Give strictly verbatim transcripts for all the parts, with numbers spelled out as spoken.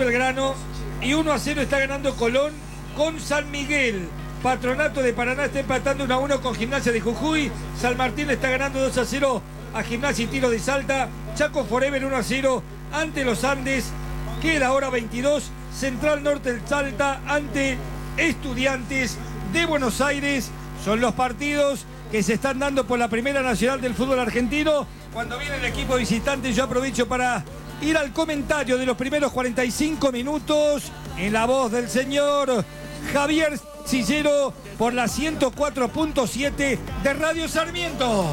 Belgrano. Y uno a cero está ganando Colón con San Miguel. Patronato de Paraná está empatando uno a uno con Gimnasia de Jujuy. San Martín está ganando dos a cero a Gimnasia y Tiro de Salta. Chaco Forever uno a cero ante los Andes. Queda hora veintidós. Central Norte del Salta ante Estudiantes de Buenos Aires. Son los partidos que se están dando por la Primera Nacional del fútbol argentino. Cuando viene el equipo visitante, yo aprovecho para ir al comentario de los primeros cuarenta y cinco minutos en la voz del señor Javier Cillero por la ciento cuatro punto siete de Radio Sarmiento.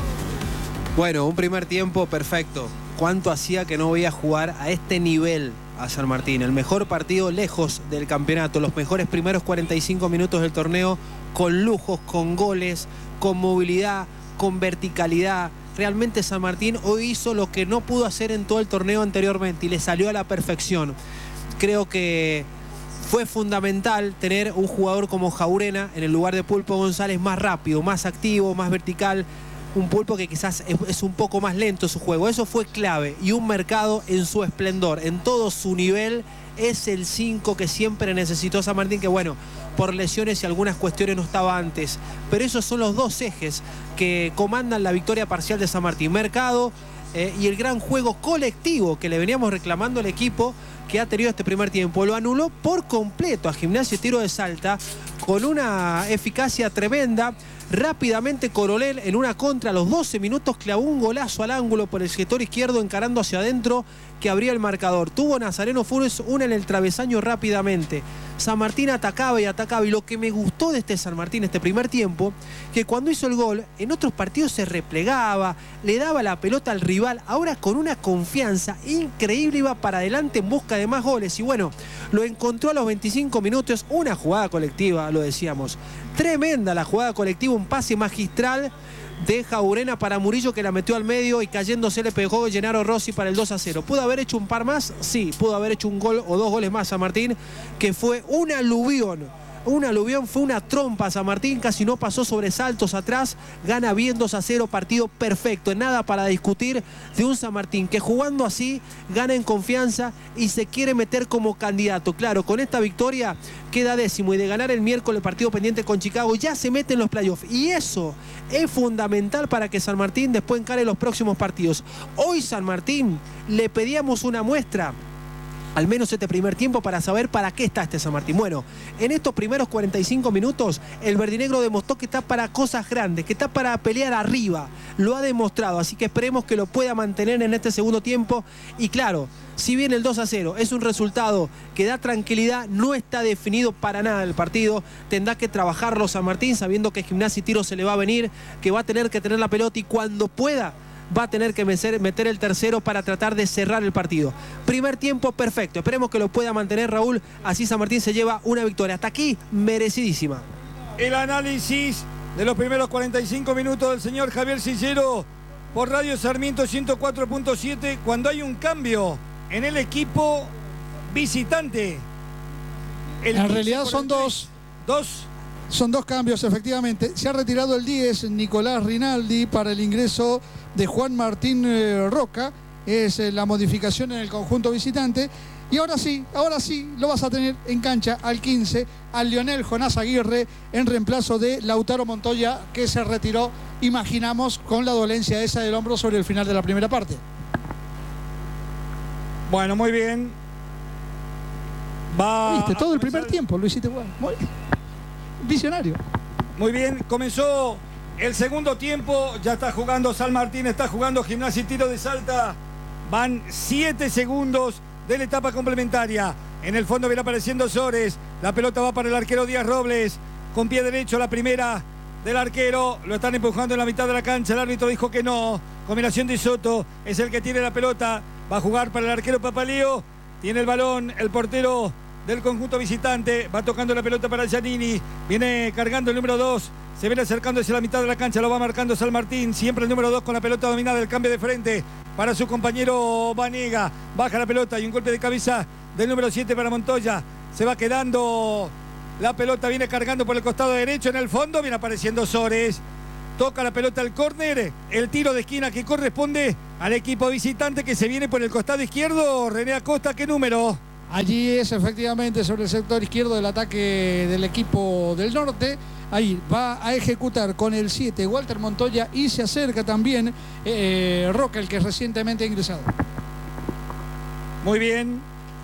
Bueno, un primer tiempo perfecto. ¿Cuánto hacía que no veía jugar a este nivel a San Martín? El mejor partido lejos del campeonato, los mejores primeros cuarenta y cinco minutos del torneo, con lujos, con goles, con movilidad, con verticalidad. Realmente San Martín hoy hizo lo que no pudo hacer en todo el torneo anteriormente y le salió a la perfección. Creo que fue fundamental tener un jugador como Jaurena en el lugar de Pulpo González, más rápido, más activo, más vertical. Un Pulpo que quizás es, es un poco más lento su juego. Eso fue clave. Y un Mercado en su esplendor, en todo su nivel, es el cinco que siempre necesitó San Martín, que bueno, por lesiones y algunas cuestiones no estaba antes. Pero esos son los dos ejes que comandan la victoria parcial de San Martín. Mercado eh, y el gran juego colectivo que le veníamos reclamando al equipo que ha tenido este primer tiempo. Lo anuló por completo a Gimnasia y Tiro de Salta con una eficacia tremenda. Rápidamente Coronel en una contra a los doce minutos clavó un golazo al ángulo por el sector izquierdo encarando hacia adentro que abría el marcador. Tuvo Nazareno Flores una en el travesaño rápidamente. San Martín atacaba y atacaba, y lo que me gustó de este San Martín este primer tiempo, que cuando hizo el gol en otros partidos se replegaba, le daba la pelota al rival, ahora con una confianza increíble iba para adelante en busca de más goles, y bueno, lo encontró a los veinticinco minutos, una jugada colectiva, lo decíamos, tremenda la jugada colectiva, un pase magistral de Jaurena para Murillo que la metió al medio y cayéndose le pegó Gennaro Rossi para el dos a cero. ¿Pudo haber hecho un par más? Sí, pudo haber hecho un gol o dos goles más San Martín, que fue un aluvión. Un aluvión, fue una trompa. San Martín casi no pasó sobresaltos atrás, gana bien dos a cero, partido perfecto, nada para discutir de un San Martín que jugando así gana en confianza y se quiere meter como candidato. Claro, con esta victoria queda décimo, y de ganar el miércoles partido pendiente con Chicago ya se mete en los playoffs, y eso es fundamental para que San Martín después encare los próximos partidos. Hoy San Martín le pedíamos una muestra, al menos este primer tiempo, para saber para qué está este San Martín. Bueno, en estos primeros cuarenta y cinco minutos, el verdinegro demostró que está para cosas grandes, que está para pelear arriba. Lo ha demostrado, así que esperemos que lo pueda mantener en este segundo tiempo. Y claro, si bien el dos a cero es un resultado que da tranquilidad, no está definido para nada el partido. Tendrá que trabajarlo San Martín, sabiendo que Gimnasia y Tiro se le va a venir, que va a tener que tener la pelota y cuando pueda va a tener que meter el tercero para tratar de cerrar el partido. Primer tiempo perfecto, esperemos que lo pueda mantener Raúl, así San Martín se lleva una victoria. Hasta aquí, merecidísima. El análisis de los primeros cuarenta y cinco minutos del señor Javier Cillero por Radio Sarmiento ciento cuatro punto siete, cuando hay un cambio en el equipo visitante. El en realidad son dos. Dos. Son dos cambios, efectivamente. Se ha retirado el diez, Nicolás Rinaldi, para el ingreso de Juan Martín eh, Roca. Es eh, la modificación en el conjunto visitante. Y ahora sí, ahora sí, lo vas a tener en cancha al quince, al Lionel Jonás Aguirre, en reemplazo de Lautaro Montoya, que se retiró, imaginamos, con la dolencia esa del hombro sobre el final de la primera parte. Bueno, muy bien. Va. Viste, todo el primer tiempo lo hiciste bueno. Muy visionario. Muy bien, comenzó el segundo tiempo, ya está jugando San Martín, está jugando Gimnasia y Tiro de Salta. Van siete segundos de la etapa complementaria. En el fondo viene apareciendo Sores. La pelota va para el arquero Díaz Robles. Con pie derecho la primera del arquero. Lo están empujando en la mitad de la cancha. El árbitro dijo que no. Combinación de Soto. Es el que tiene la pelota. Va a jugar para el arquero Papaleo. Tiene el balón el portero del conjunto visitante. Va tocando la pelota para Giannini. Viene cargando el número dos. Se viene acercando hacia la mitad de la cancha. Lo va marcando San Martín. Siempre el número dos con la pelota dominada. El cambio de frente para su compañero Vanega. Baja la pelota y un golpe de cabeza del número siete para Montoya. Se va quedando la pelota. Viene cargando por el costado derecho. En el fondo viene apareciendo Sores. Toca la pelota al córner. El tiro de esquina que corresponde al equipo visitante, que se viene por el costado izquierdo. René Acosta, ¿qué número? Allí es efectivamente sobre el sector izquierdo del ataque del equipo del norte. Ahí va a ejecutar con el siete Walter Montoya y se acerca también eh, Roca, el que recientemente ha ingresado. Muy bien.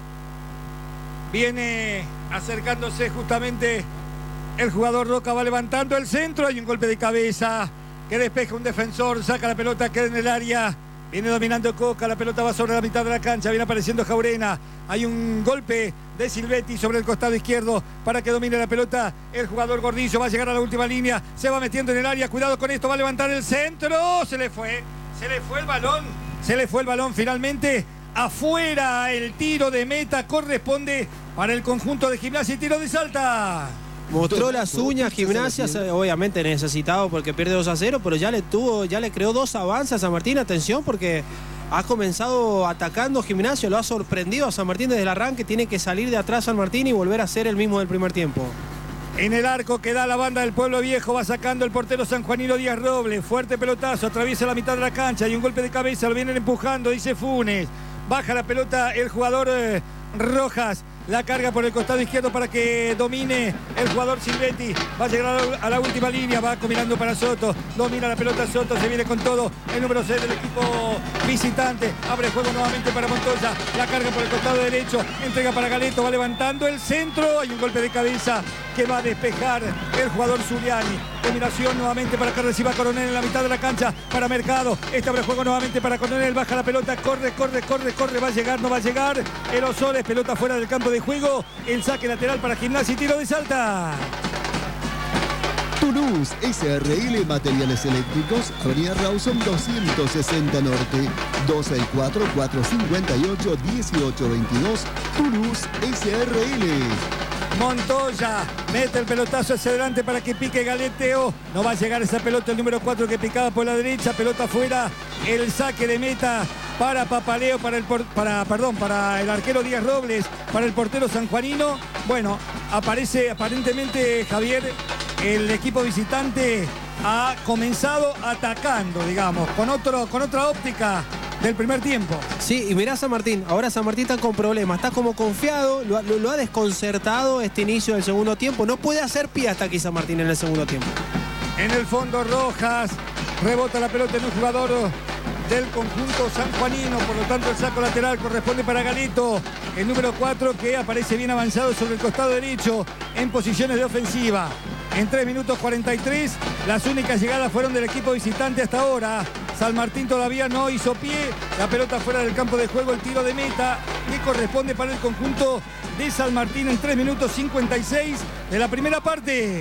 Viene acercándose justamente el jugador Roca, va levantando el centro. Hay un golpe de cabeza que despeja un defensor, saca la pelota, queda en el área. Viene dominando Coca, la pelota va sobre la mitad de la cancha, viene apareciendo Jaurena. Hay un golpe de Silvetti sobre el costado izquierdo para que domine la pelota el jugador Gordillo. Va a llegar a la última línea, se va metiendo en el área, cuidado con esto, va a levantar el centro. Se le fue, se le fue el balón, se le fue el balón finalmente. Afuera el tiro de meta corresponde para el conjunto de Gimnasia y Tiro de Salta. Mostró las uñas Gimnasia, obviamente necesitado porque pierde dos a cero, pero ya le tuvo, ya le creó dos avances a San Martín. Atención, porque ha comenzado atacando Gimnasia, lo ha sorprendido a San Martín desde el arranque. Tiene que salir de atrás San Martín y volver a ser el mismo del primer tiempo. En el arco que da la banda del Pueblo Viejo, va sacando el portero sanjuanino Díaz Robles. Fuerte pelotazo, atraviesa la mitad de la cancha y un golpe de cabeza, lo vienen empujando, dice Funes. Baja la pelota el jugador eh, Rojas. La carga por el costado izquierdo para que domine el jugador Silvetti. Va a llegar a la última línea, va combinando para Soto. Domina la pelota Soto, se viene con todo. El número seis del equipo visitante. Abre juego nuevamente para Montoya. La carga por el costado derecho. Entrega para Galeto, va levantando el centro. Hay un golpe de cabeza que va a despejar el jugador Zuliani. Combinación nuevamente para que reciba Coronel en la mitad de la cancha para Mercado. Este abre juego nuevamente para Coronel. Baja la pelota, corre, corre, corre, corre. Va a llegar, no va a llegar. El Osores, pelota fuera del campo de juego. El saque lateral para Gimnasia y Tiro de Salta. Toulouse S R L Materiales Eléctricos, Avenida Rawson doscientos sesenta Norte, dos seis cuatro, cuatro cinco ocho, uno ocho dos dos. Toulouse S R L. Montoya mete el pelotazo hacia adelante para que pique Galeteo. No va a llegar esa pelota, el número cuatro que picaba por la derecha. Pelota afuera. El saque de meta para Papaleo, para el, para, perdón, para el arquero Díaz Robles, para el portero sanjuanino. Bueno, aparece aparentemente Javier, el equipo visitante ha comenzado atacando, digamos, con, otro, con otra óptica del primer tiempo. Sí, y mirá San Martín, ahora San Martín está con problemas, está como confiado, lo, lo, lo ha desconcertado este inicio del segundo tiempo. No puede hacer pie hasta aquí San Martín en el segundo tiempo. En el fondo Rojas, rebota la pelota en un jugador del conjunto sanjuanino, por lo tanto el saco lateral corresponde para Galeto, el número cuatro que aparece bien avanzado sobre el costado derecho en posiciones de ofensiva. En tres minutos cuarenta y tres, las únicas llegadas fueron del equipo visitante hasta ahora. San Martín todavía no hizo pie, la pelota fuera del campo de juego, el tiro de meta que corresponde para el conjunto de San Martín en tres minutos cincuenta y seis de la primera parte.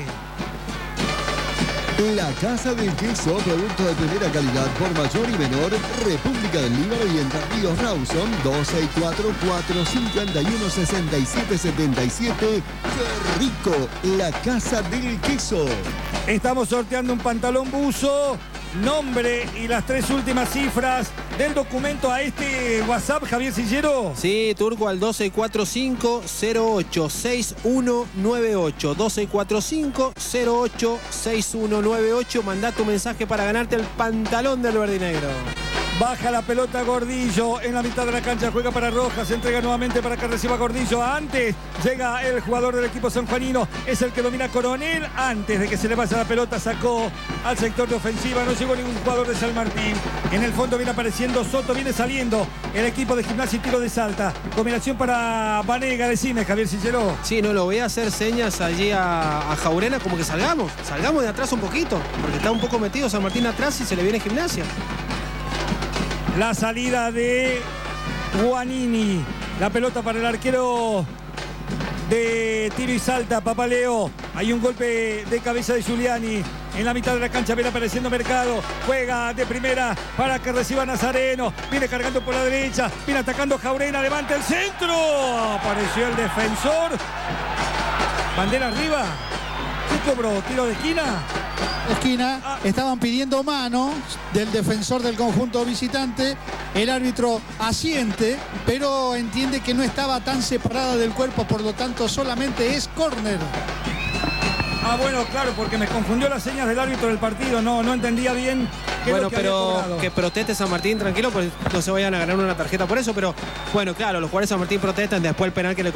La Casa del Queso, producto de primera calidad por mayor y menor, República del Líbano y Entre Ríos Rawson, dos seis cuatro, cuatro cinco uno, seis siete siete siete. ¡Qué rico! La Casa del Queso. Estamos sorteando un pantalón buzo, nombre y las tres últimas cifras del documento a este WhatsApp, Javier Sillero. Sí, Turco, al dos seis cuatro cinco, cero ocho, seis uno nueve ocho. dos seis cuatro cinco, cero ocho, seis uno nueve ocho. Mandá tu mensaje para ganarte el pantalón del verdinegro. Baja la pelota Gordillo en la mitad de la cancha, juega para Rojas, entrega nuevamente para que reciba Gordillo. Antes llega el jugador del equipo sanjuanino, es el que domina Coronel. Antes de que se le vaya la pelota, sacó al sector de ofensiva, no llegó ningún jugador de San Martín. En el fondo viene apareciendo Soto, viene saliendo el equipo de Gimnasia y Tiro de Salta. Combinación para Vanega, decime, Javier Sillero. Sí, no, lo voy a hacer señas allí a, a Jaurena como que salgamos, salgamos de atrás un poquito, porque está un poco metido San Martín atrás y se le viene Gimnasia. La salida de Guanini. La pelota para el arquero de Tiro y Salta, Papaleo. Hay un golpe de cabeza de Zuliani. En la mitad de la cancha viene apareciendo Mercado. Juega de primera para que reciba Nazareno. Viene cargando por la derecha. Viene atacando Jaurena. Levanta el centro. Apareció el defensor. Bandera arriba. ¿Qué cobró? ¿Tiro de esquina? Esquina, estaban pidiendo mano del defensor del conjunto visitante. El árbitro asiente, pero entiende que no estaba tan separada del cuerpo, por lo tanto solamente es córner. Ah, bueno, claro, porque me confundió las señas del árbitro del partido. No, no entendía bien ¿Qué es Bueno, lo que había pero cobrado? que proteste San Martín, tranquilo, pues no se vayan a ganar una tarjeta por eso, pero bueno, claro, los jugadores de San Martín protestan después el penal que le